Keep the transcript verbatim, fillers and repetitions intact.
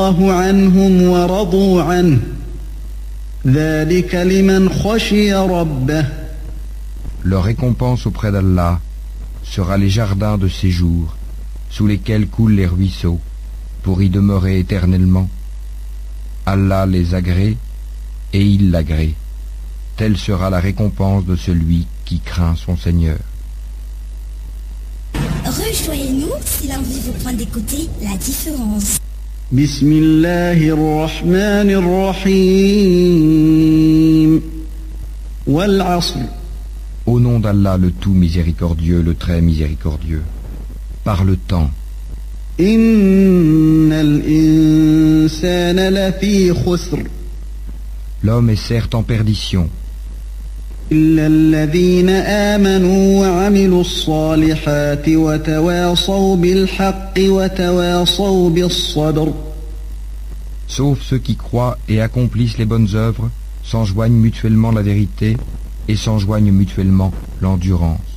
الله عنهم ورضوا عنه ذلك لمن خشي ربه. Leur récompense auprès d'Allah sera les jardins de séjour sous lesquels coulent les ruisseaux pour y demeurer éternellement. Allah les agrée et il l'agrée. Telle sera la récompense de celui qui craint son Seigneur. Rejoignez-nous si l'envie vous prend d'écouter la différence. Bismillahir Rahmanir Rahim. Wal 'asr. Au nom d'Allah le tout miséricordieux, le très miséricordieux. Par le temps. Innal insana lafi khusr. L'homme est certes en perdition. إلا الذين آمنوا وعملوا الصالحات وتواصوا بالحق وتواصوا بالصبر. Sauf ceux qui croient et accomplissent les bonnes œuvres, s'enjoignent mutuellement la vérité et s'enjoignent mutuellement l'endurance.